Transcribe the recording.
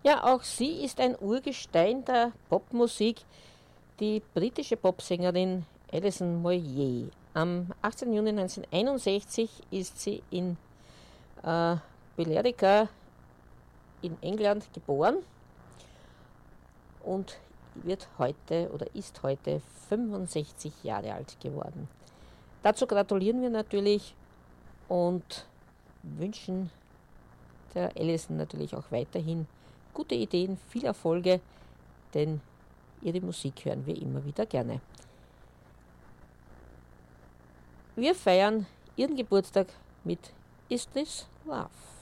Ja, auch sie ist ein Urgestein der Popmusik, die britische Popsängerin Alison Moyet. Am 18. Juni 1961 ist sie in Billerica in England geboren und wird heute oder ist heute 65 Jahre alt geworden. Dazu gratulieren wir natürlich und wünschen der Alison natürlich auch weiterhin gute Ideen, viel Erfolge, denn ihre Musik hören wir immer wieder gerne. Wir feiern ihren Geburtstag mit Is This Love?